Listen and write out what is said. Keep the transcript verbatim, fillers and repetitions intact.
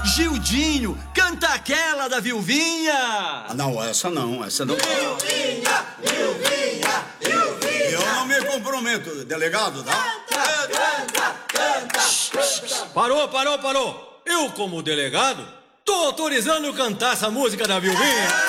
Gildinho, canta aquela da Vilvinha! Ah, não, essa não, essa não. Vilvinha, Vilvinha, Vilvinha. Eu não me comprometo, delegado, tá? Canta, canta, canta, canta. Parou, parou, parou! Eu, como delegado, tô autorizando cantar essa música da Vilvinha!